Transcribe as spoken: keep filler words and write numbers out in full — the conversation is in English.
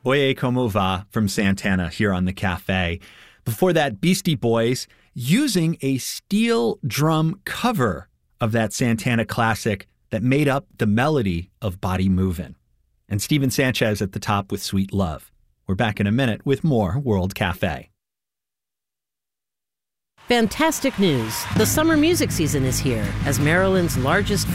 Oye Como Va from Santana here on the Cafe. Before that, Beastie Boys using a steel drum cover of that Santana classic that made up the melody of Body Movin'. And Steven Sanchez at the top with Sweet Love. We're back in a minute with more World Cafe. Fantastic news. The summer music season is here as Maryland's largest